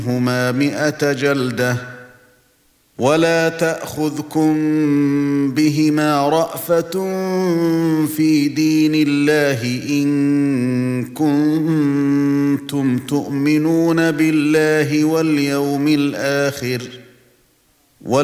منهما 100 جلدة ولا تأخذكم بهما رأفة في دين الله إن كنتم تؤمنون بالله واليوم الآخر